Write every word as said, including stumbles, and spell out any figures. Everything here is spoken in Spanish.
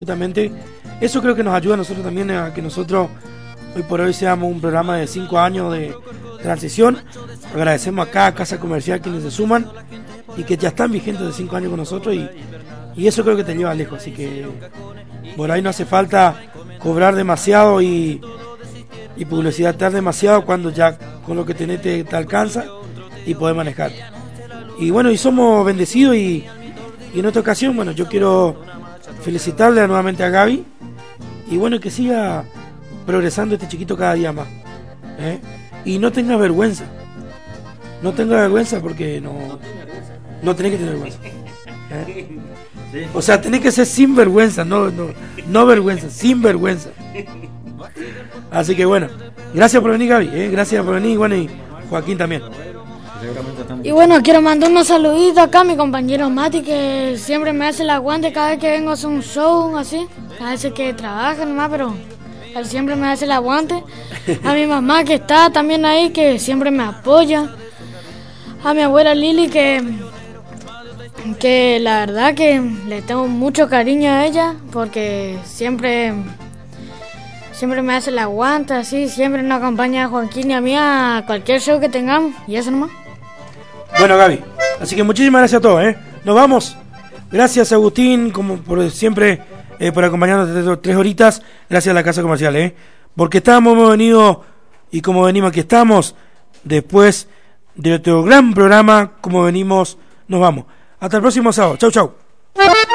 justamente eso creo que nos ayuda a nosotros también a que nosotros hoy por hoy seamos un programa de cinco años de transición. Agradecemos acá a Casa Comercial quienes se suman y que ya están vigentes de cinco años con nosotros y, y eso creo que te lleva lejos, así que por ahí no hace falta cobrar demasiado y, y publicitar demasiado cuando ya con lo que tenés te, te alcanza y podés manejar. Y bueno, y somos bendecidos y, y en esta ocasión, bueno, yo quiero felicitarle nuevamente a Gaby y bueno, que siga progresando este chiquito cada día más, ¿eh? Y no tenga vergüenza, no tenga vergüenza porque no, no tenés que tener vergüenza, ¿eh? O sea, tenés que ser sin vergüenza, no, no, no vergüenza, sin vergüenza. Así que bueno, gracias por venir, Gaby, ¿eh? Gracias por venir, bueno, y Joaquín también. Y bueno, quiero mandar unos saluditos acá a mi compañero Mati, que siempre me hace el aguante cada vez que vengo a hacer un show así. A veces que trabaja nomás, pero él siempre me hace el aguante. A mi mamá que está también ahí, que siempre me apoya. A mi abuela Lili, que, que la verdad que le tengo mucho cariño a ella, porque siempre... Siempre me hace el aguante, así, siempre nos acompaña a Joaquín y a mí a cualquier show que tengamos, y eso nomás. Bueno, Gaby, así que muchísimas gracias a todos, ¿eh? Nos vamos. Gracias, Agustín, como por siempre, eh, por acompañarnos desde tres horitas. Gracias a la Casa Comercial, ¿eh? Porque estamos, hemos venido, y como venimos aquí estamos, después de otro gran programa, como venimos, nos vamos. Hasta el próximo sábado. Chau, chau.